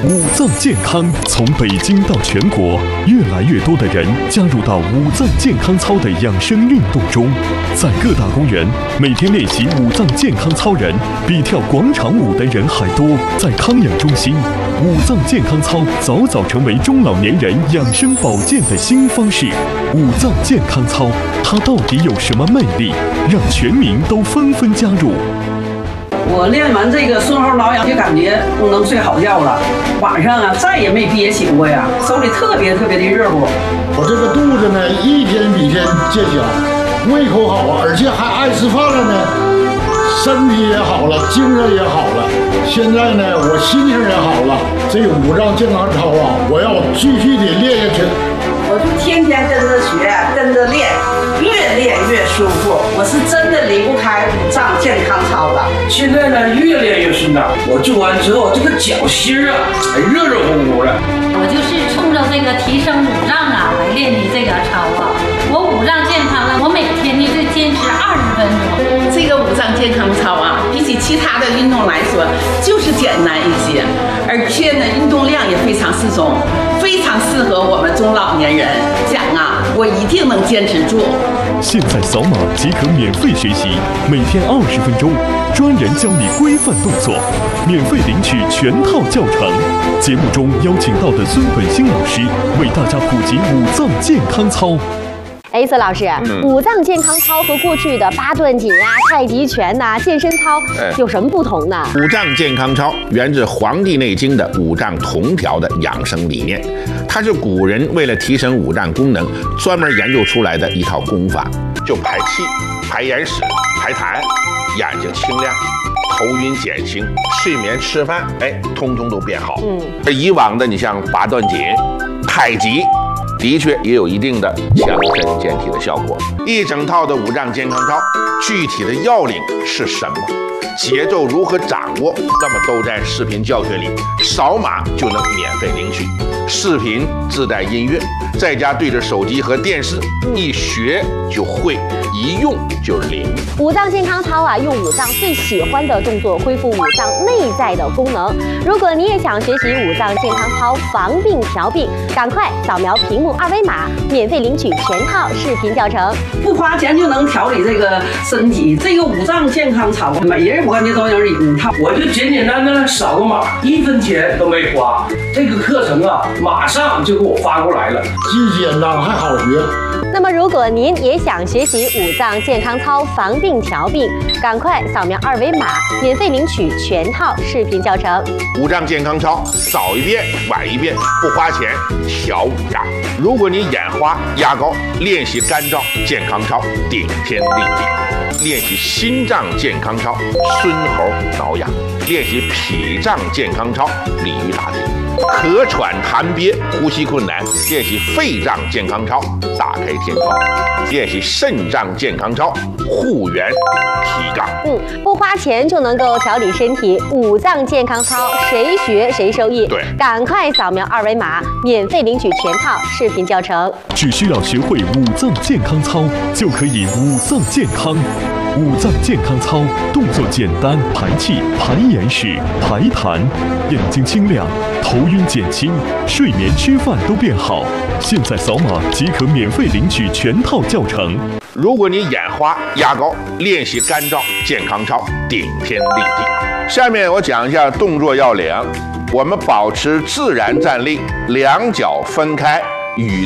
五脏健康从北京到全国，越来越多的人加入到五脏健康操的养生运动中。在各大公园，每天练习五脏健康操人比跳广场舞的人还多。在康养中心，五脏健康操早早成为中老年人养生保健的新方式。五脏健康操，它到底有什么魅力，让全民都纷纷加入？ 我练完这个顺后挠痒，就感觉能睡好觉了。晚上啊，再也没憋醒过呀，手里特别的热乎。 我这个肚子呢，一天比一天见小，胃口好啊，而且还爱吃饭了呢，身体也好了，精神也好了。现在呢，我心情也好了。这五脏健康操啊，我要继续的练下去。 我就天天跟着学，跟着练，越练越舒服。我是真的离不开五脏健康操的。 现在呢，越练越顺当。我做完之后，这个脚心啊，热热乎乎的。 我就是冲着这个提升五脏啊来练的这个操啊。我五脏健康了，我每天呢就坚持20分钟。 这个五脏健康操啊，比起其他的运动来说，就是简单一些，而且呢，运动量也非常适中。非常适合我们中老年人，讲啊，我一定能坚持住。 现在扫码即可免费学习，每天20分钟，专人教你规范动作，免费领取全套教程。节目中邀请到的孙本兴老师为大家普及五脏健康操。 孙老师，五脏健康操和过去的八段锦啊、太极拳呐、健身操有什么不同呢？ 五脏健康操源自《黄帝内经》的五脏同调的养生理念，它是古人为了提升五脏功能专门研究出来的一套功法，就排气、排眼屎、排痰，眼睛清亮，头晕减轻，睡眠吃饭，通通都变好。而以往的你像八段锦、太极。的确也有一定的强身健体的效果。一整套的五脏健康操，具体的要领是什么？节奏如何掌握？那么都在视频教学里，扫码就能免费领取。视频自带音乐，在家对着手机和电视，一学就会，一用就灵。 五脏健康操啊，用五脏最喜欢的动作恢复五脏内在的功能。如果你也想学习五脏健康操防病调病，赶快扫描屏幕2维码，免费领取全套视频教程。 不花钱就能调理这个身体，这个五脏健康操，每人我感觉都有一套。 我就简简单单扫个码，1分钱都没花。这个课程啊，马上就给我发过来了， 既简单还好学。 那么，如果您也想学习五脏健康操防病调病，赶快扫描2维码，免费领取全套视频教程。 五脏健康操，早一遍晚一遍，不花钱调五脏。如果你眼花压高，练习肝脏健康操，顶天立地；练习心脏健康操，孙猴挠痒；练习脾脏健康操，鲤鱼打挺；咳喘痰憋，呼吸困难，练习肺脏健康操，打开天窗；练习肾脏健康操，护元提杠。 不花钱就能够调理身体，五脏健康操谁学谁受益。 对， 赶快扫描2维码，免费领取全套视频教程。 只需要学会五脏健康操，就可以五脏健康。五脏健康操动作简单，排气、排眼屎、排痰，眼睛清亮，头晕减轻，睡眠吃饭都变好。现在扫码即可免费领取全套教程。 如果你眼花压高，练习肝脏健康操，顶天立地。下面我讲一下动作要领。我们保持自然站立，两脚分开，与